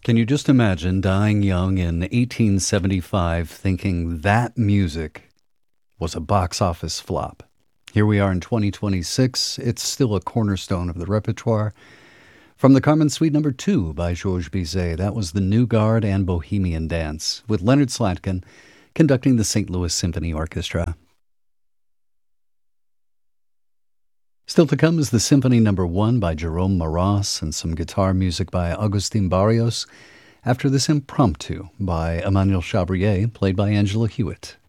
Can you just imagine dying young in 1875 thinking that music was a box office flop? Here we are in 2026. It's still a cornerstone of the repertoire. From the Carmen Suite No. 2 by Georges Bizet, that was the New Guard and Bohemian Dance, with Leonard Slatkin conducting the St. Louis Symphony Orchestra. Still to come is the Symphony No. 1 by Jerome Maras and some guitar music by Agustin Barrios, after this impromptu by Emmanuel Chabrier, played by Angela Hewitt.